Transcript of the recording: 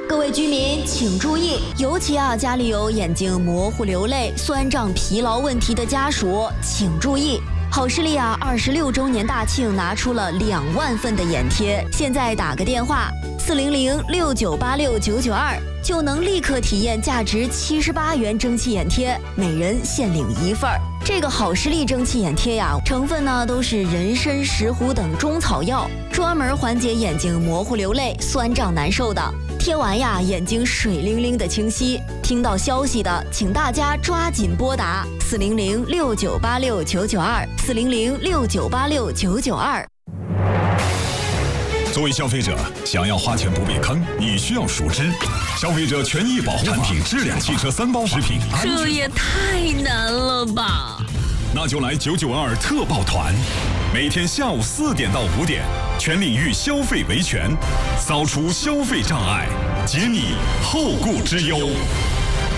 各位居民请注意，尤其家里有眼睛模糊、流泪、酸胀、疲劳问题的家属，请注意。好视力26周年大庆拿出了2万份的眼贴，现在打个电话40069869992，就能立刻体验价值78元蒸汽眼贴，每人限领1份。这个好视力蒸汽眼贴成分都是人参、石斛等中草药，专门缓解眼睛模糊、流泪、酸胀难受的。贴完眼睛水灵灵的清晰。听到消息的，请大家抓紧拨打400698699240069869992。 作为消费者，想要花钱不被坑，你需要熟知消费者权益保护产品质量汽车3包食品安全。 这也太难了吧！ 那就来992特报团，每天下午4点到5点，全领域消费维权，扫除消费障碍，解你后顾之忧。